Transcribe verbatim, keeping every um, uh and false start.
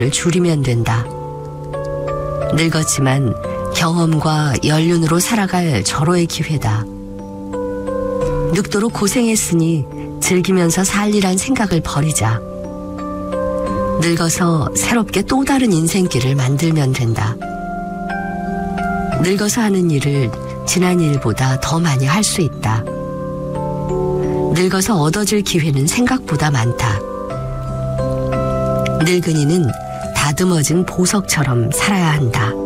줄이면 된다. 늙었지만 경험과 연륜으로 살아갈 절호의 기회다. 늙도록 고생했으니 즐기면서 살리란 생각을 버리자. 늙어서 새롭게 또 다른 인생길을 만들면 된다. 늙어서 하는 일을 지난 일보다 더 많이 할 수 있다. 늙어서 얻어질 기회는 생각보다 많다. 늙은이는 다듬어진 보석처럼 살아야 한다.